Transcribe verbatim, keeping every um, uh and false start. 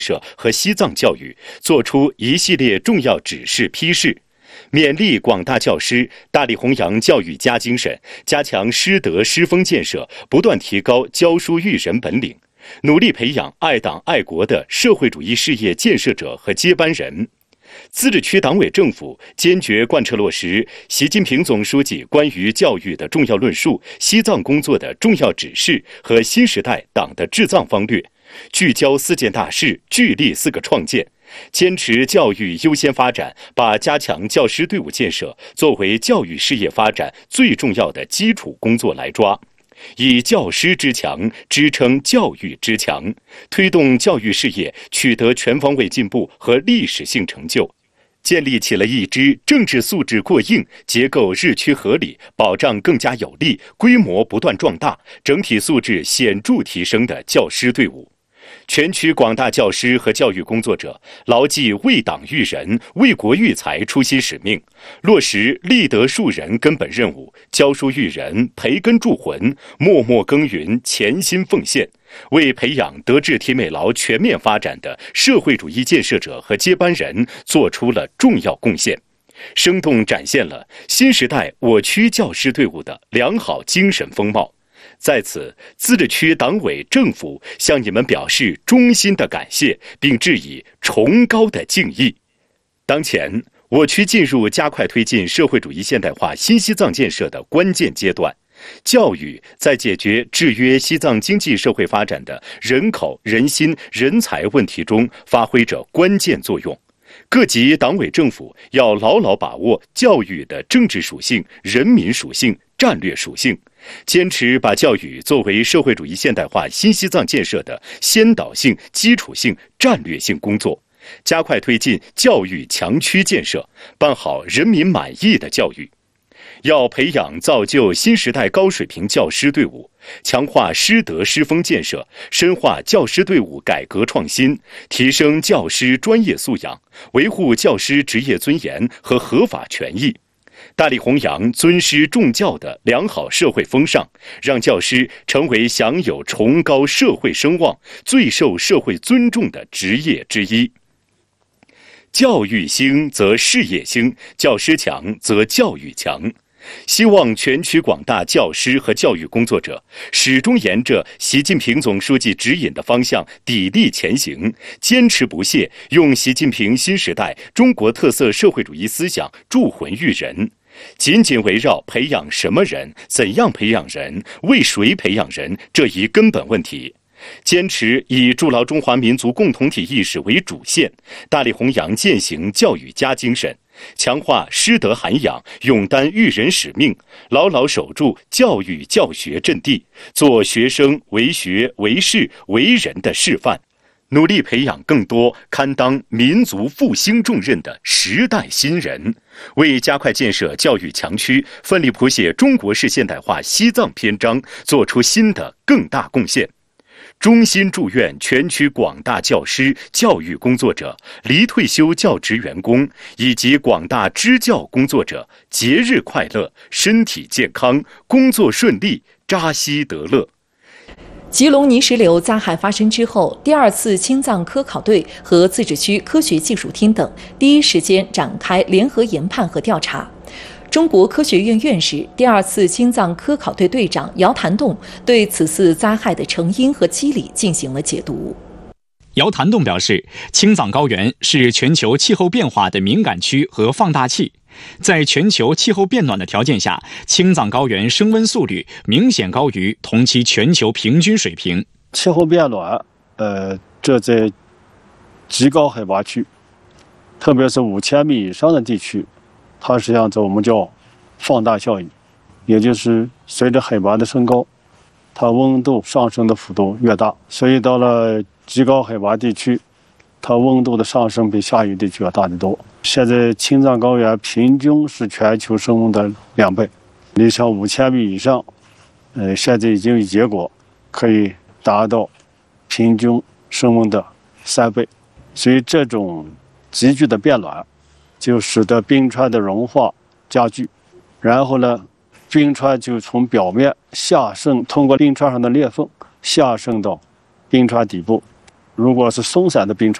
设和西藏教育作出一系列重要指示批示，勉励广大教师大力弘扬教育家精神，加强师德师风建设，不断提高教书育人本领，努力培养爱党爱国的社会主义事业建设者和接班人。自治区党委政府坚决贯彻落实习近平总书记关于教育的重要论述、西藏工作的重要指示和新时代党的治藏方略，聚焦四件大事，聚力四个创建，坚持教育优先发展，把加强教师队伍建设作为教育事业发展最重要的基础工作来抓，以教师之强支撑教育之强，推动教育事业取得全方位进步和历史性成就，建立起了一支政治素质过硬、结构日趋合理、保障更加有力、规模不断壮大、整体素质显著提升的教师队伍。全区广大教师和教育工作者牢记为党育人、为国育才初心使命，落实立德树人根本任务，教书育人、培根铸魂，默默耕耘，潜心奉献，为培养德智体美劳全面发展的社会主义建设者和接班人做出了重要贡献，生动展现了新时代我区教师队伍的良好精神风貌。在此，自治区党委政府向你们表示衷心的感谢，并致以崇高的敬意。当前，我区进入加快推进社会主义现代化新西藏建设的关键阶段，教育在解决制约西藏经济社会发展的人口、人心、人才问题中发挥着关键作用。各级党委政府要牢牢把握教育的政治属性、人民属性、战略属性，坚持把教育作为社会主义现代化新西藏建设的先导性、基础性、战略性工作，加快推进教育强区建设，办好人民满意的教育。要培养造就新时代高水平教师队伍，强化师德师风建设，深化教师队伍改革创新，提升教师专业素养，维护教师职业尊严和合法权益，大力弘扬尊师重教的良好社会风尚，让教师成为享有崇高社会声望、最受社会尊重的职业之一。教育兴则事业兴，教师强则教育强。希望全区广大教师和教育工作者始终沿着习近平总书记指引的方向砥砺前行，坚持不懈，用习近平新时代中国特色社会主义思想铸魂育人，紧紧围绕培养什么人、怎样培养人、为谁培养人这一根本问题，坚持以筑牢中华民族共同体意识为主线，大力弘扬践行教育家精神，强化师德涵养，勇担育人使命，牢牢守住教育教学阵地，做学生为学为事为人的示范，努力培养更多堪当民族复兴重任的时代新人，为加快建设教育强区，奋力谱写中国式现代化西藏篇章做出新的更大贡献。衷心祝愿全区广大教师、教育工作者、离退休教职员工以及广大支教工作者节日快乐，身体健康，工作顺利，扎西得乐。 吉隆泥石流灾害发生之后，第二次青藏科考队和自治区科学技术厅等第一时间展开联合研判和调查。中国科学院院士、第二次青藏科考队队长姚谭栋对此次灾害的成因和机理进行了解读。 姚谭栋表示，青藏高原是全球气候变化的敏感区和放大器，在全球气候变暖的条件下，青藏高原升温速率明显高于同期全球平均水平。 气候变暖，呃，这在极高海拔区，特别是五千米以上的地区，它实际上这我们叫放大效应，也就是随着海拔的升高，它温度上升的幅度越大，所以到了极高海拔地区，它温度的上升比下游地区要大得多。现在青藏高原平均是全球升温的两倍，你像五千米以上，呃，现在已经有结果可以达到平均升温的三倍，所以这种急剧的变暖就使得冰川的融化加剧，然后呢，冰川就从表面下渗，通过冰川上的裂缝下渗到冰川底部， 如果是松散的冰川，